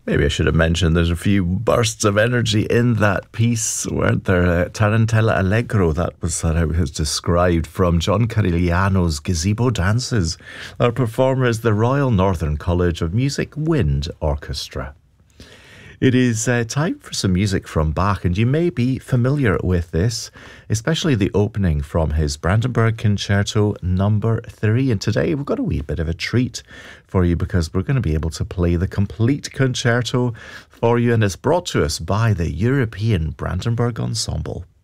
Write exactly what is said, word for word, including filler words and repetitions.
Maybe I should have mentioned there's a few bursts of energy in that piece, weren't there? Uh, Tarantella Allegro, that was how it was described, from John Carigliano's Gazebo Dances. Our performer is the Royal Northern College of Music Wind Orchestra. It is uh, time for some music from Bach, and you may be familiar with this, especially the opening from his Brandenburg Concerto number three. And today we've got a wee bit of a treat for you because we're going to be able to play the complete concerto for you, and it's brought to us by the European Brandenburg Ensemble.